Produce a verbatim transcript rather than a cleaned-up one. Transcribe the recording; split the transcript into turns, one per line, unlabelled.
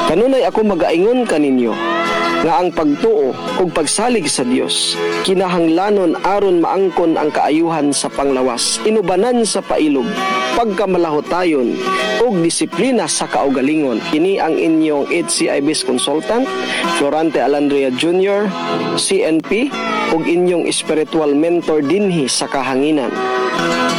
Kanunay ako magaingon kaninyo nga ang pagtuo ug pagsalig sa Dios kinahanglanon aron maangkon ang kaayuhan sa panglawas, inubanan sa pailog, pagkamalahotayon ug disiplina sa kaugalingon. Kini ang inyong H C I Base Consultant Florante Alandria Junior C N P ug inyong spiritual mentor dinhi sa kahanginan.